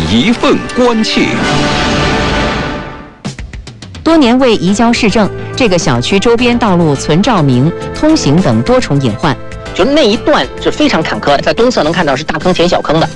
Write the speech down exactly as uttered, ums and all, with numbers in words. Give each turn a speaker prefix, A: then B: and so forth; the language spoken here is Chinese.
A: 一份关切。
B: 多年未移交市政，这个小区周边道路存照明、通行等多重隐患。
C: 就是那一段是非常坎坷，在东侧能看到是大坑填小坑的，